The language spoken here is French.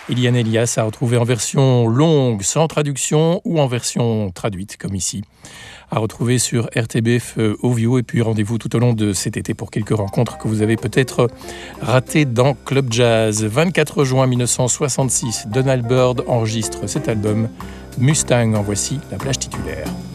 Eliane Elias à retrouver en version longue, sans traduction, ou en version traduite, comme ici. À retrouver sur RTBF Ovio, et puis rendez-vous tout au long de cet été pour quelques rencontres que vous avez peut-être ratées dans Club Jazz. 24 juin 1966, Donald Byrd enregistre cet album. Mustang, en voici la plage titulaire.